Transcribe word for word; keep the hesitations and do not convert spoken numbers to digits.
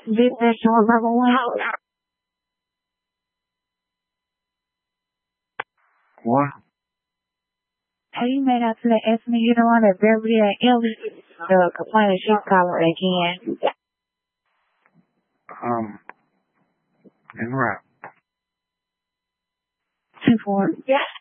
This is your level one. What? Hey, you made out to the ask me, you don't want to Beverly and Ellie, the complaint she's calling again. Um, and right. Two four. Yeah.